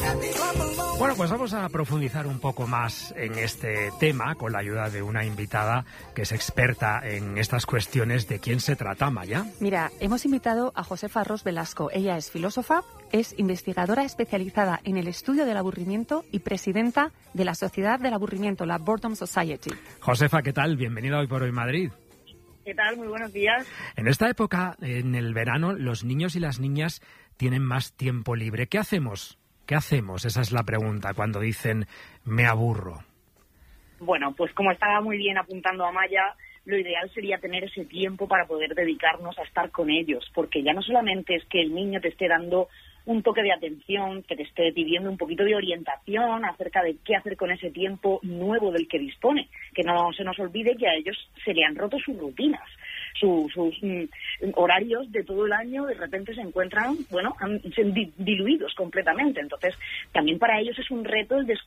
Bueno, pues vamos a profundizar un poco más en este tema con la ayuda de una invitada que es experta en estas cuestiones. ¿De quién se trata, Maya? Mira, hemos invitado a Josefa Ros Velasco. Ella es filósofa, es investigadora especializada en el estudio del aburrimiento y presidenta de la Sociedad del Aburrimiento, la Boredom Society. Josefa, ¿qué tal? Bienvenida a Hoy por Hoy Madrid. ¿Qué tal? Muy buenos días. En esta época, en el verano, los niños y las niñas tienen más tiempo libre. ¿Qué hacemos? ¿Qué hacemos? Esa es la pregunta cuando dicen me aburro. Bueno, pues como estaba muy bien apuntando Amaya, lo ideal sería tener ese tiempo para poder dedicarnos a estar con ellos, porque ya no solamente es que el niño te esté dando un toque de atención, que te esté pidiendo un poquito de orientación acerca de qué hacer con ese tiempo nuevo del que dispone, que no se nos olvide que a ellos se le han roto sus rutinas. Sus horarios de todo el año de repente se encuentran, diluidos completamente. Entonces, también para ellos es un reto el